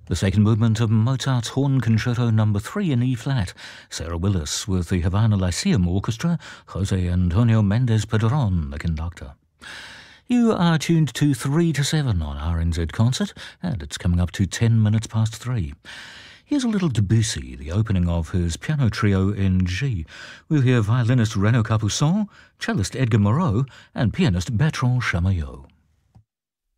The second movement of Mozart's Horn Concerto No. 3 in E-flat, Sarah Willis with the Havana Lyceum Orchestra, Jose Antonio Mendez Padron, the conductor. You are tuned to 3 to 7 on RNZ Concert, and it's coming up to 10 minutes past 3. Here's a little Debussy, the opening of his piano trio in G. We'll hear violinist Renaud Capuçon, cellist Edgar Moreau, and pianist Bertrand Chamayot.